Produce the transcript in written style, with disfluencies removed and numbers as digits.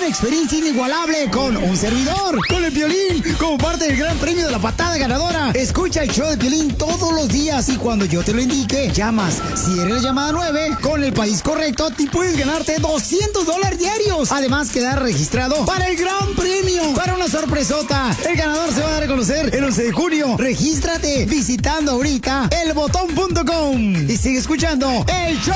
una experiencia inigualable con un servidor, con el Piolín, como parte del gran premio de la patada ganadora. Escucha el show de Piolín todos los días y cuando yo te lo indique, llamas. Si eres la llamada 9, con el país correcto, te puedes ganarte $200 diarios. Además, quedar registrado para el gran premio, para una sorpresota. El ganador se va a dar a conocer el 11 de junio. Regístrate visitando ahorita elbotón.com y sigue escuchando el show